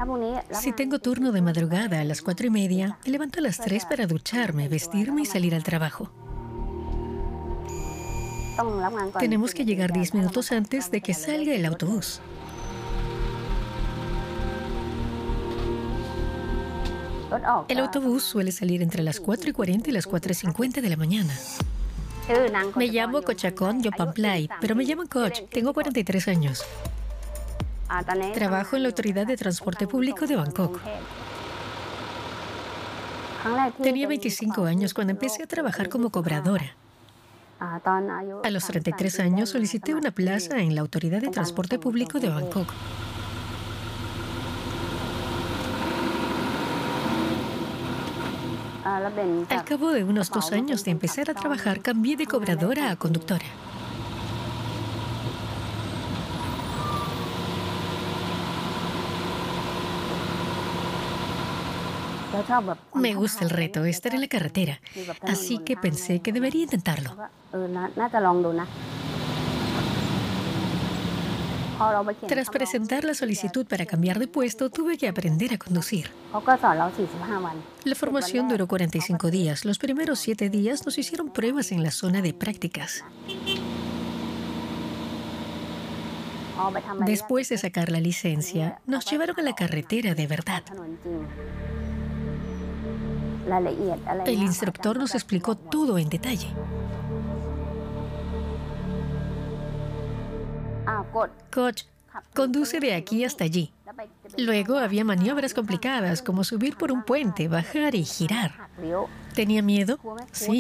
Si tengo turno de madrugada a las 4:30, me levanto a las 3 para ducharme, vestirme y salir al trabajo. Tenemos que llegar 10 minutos antes de que salga el autobús. El autobús suele salir entre las 4:40 y las 4:50 de la mañana. Me llamo Cochacón Yopamplay, pero me llaman Coach. Tengo 43 años. Trabajo en la Autoridad de Transporte Público de Bangkok. Tenía 25 años cuando empecé a trabajar como cobradora. A los 33 años solicité una plaza en la Autoridad de Transporte Público de Bangkok. Al cabo de unos 2 años de empezar a trabajar, cambié de cobradora a conductora. Me gusta el reto, estar en la carretera, así que pensé que debería intentarlo. Tras presentar la solicitud para cambiar de puesto, tuve que aprender a conducir. La formación duró 45 días. Los primeros 7 días nos hicieron pruebas en la zona de prácticas. Después de sacar la licencia, nos llevaron a la carretera de verdad. El instructor nos explicó todo en detalle. Coach, conduce de aquí hasta allí. Luego había maniobras complicadas, como subir por un puente, bajar y girar. ¿Tenía miedo? Sí.